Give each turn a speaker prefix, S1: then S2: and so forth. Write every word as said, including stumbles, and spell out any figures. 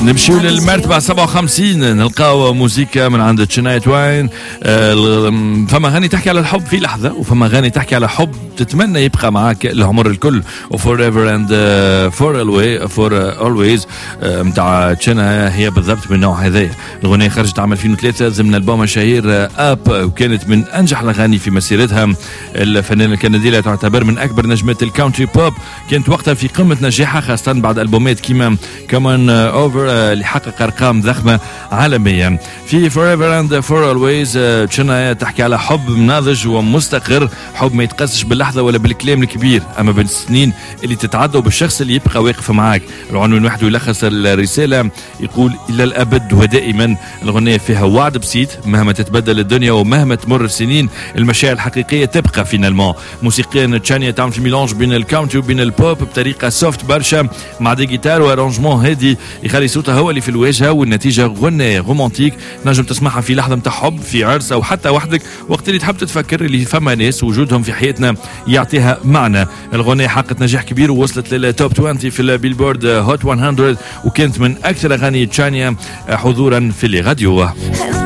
S1: نمشيو للمرتبة سبعة وخمسين نلقاو موسيقى من عند شنايا توين. فما غني تحكي على الحب في لحظة، وفما غني تحكي على حب تتمنى يبقى معاك العمر الكل، و forever and for always for always متاع شنايا هي بالضبط من النوع هذا. الأغنية خرجت عام ألفين وثلاثة ضمن ألبوم شهير اب، وكانت من أنجح الأغاني في مسيرتها. الفنانة الكندية تعتبر من أكبر نجمات الكاونتري بوب، كانت وقتها في قمة نجاحها خاصة بعد ألبومات كيما كمان اوفر اللي حقق ارقام ضخمه عالميا. في Forever and For Always شنايا تحكي على حب ناضج ومستقر، حب ما يتقاسش باللحظه ولا بالكلام الكبير، اما بالسنين اللي تتعدى وبالشخص اللي يبقى واقف معاك. العنوان وحده يلخص الرساله، يقول الى الابد ودائما. الاغنيه فيها وعد بسيط، مهما تتبدل الدنيا ومهما تمر السنين المشاعر الحقيقيه تبقى فينالمون. موسيقيا تشانيا تعمل في ميلانج بين الكاونتري وبين البوب بطريقه سوفت برشا، مع دي جيتار وارانجمون هادي يخلي صوتها هو اللي في الواجهه، والنتيجه غنى رومانتيك نجم تسمعها في لحظه متاع حب، في عرس او حتى وحدك، وقت اللي تحب تتفكر اللي فما ناس وجودهم في حياتنا يعطيها معنى. الغنية حققت نجاح كبير ووصلت للتوب عشرين في البيلبورد هوت مئة، وكانت من اكثر اغاني تشانيا حضورا في الراديو.